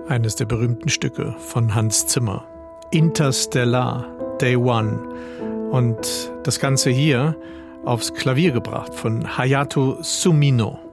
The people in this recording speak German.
Eines der berühmten Stücke von Hans Zimmer. Interstellar, Day One. Und das Ganze hier aufs Klavier gebracht von Hayato Sumino.